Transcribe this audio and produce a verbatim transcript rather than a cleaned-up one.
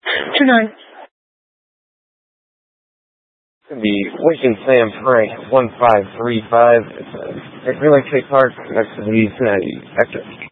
Two nine. The Winston Sam Frank one five three five. It's a Relay Trade Park next to the uh, Vector.